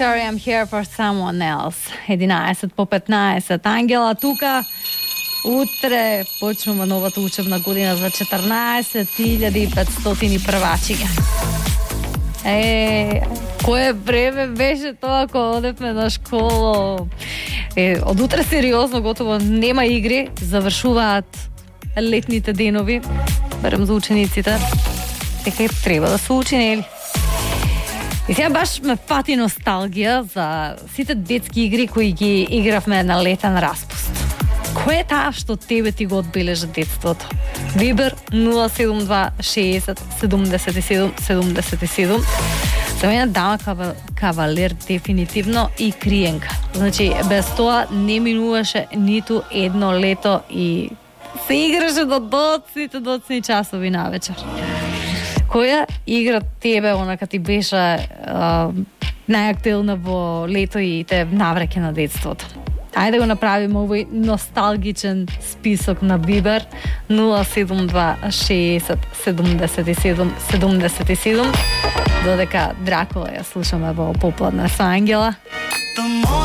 Sorry, I'm here for someone else. 11 по 15. Ангела тука. Утре почнува новата учебна година за 14.500 првачиња. Кое време беше тоа кога одевме на школа. Од утре сериозно готово нема игри, завршуваат летните денови. Барем за учениците. Дека треба да се учи, нели? И сега баш ме пати носталгија за сите детски игри кои ги игравме на летен распуст. Кој е таа што тебе ти го одбележа детството? Вибер 072 60 77 77. За мене Дама Кавалер дефинитивно и Криенка. Значи, без тоа не минуваше ниту едно лето и се играше до доцни часови навечер. Која игра тебе, онака ти беше најактуелна во лето и те навреке на детството? Ајде го направиме овој носталгичен список на Вибер 072 60 77 77. Додека Дракула ја слушаме во попладне со Ангела.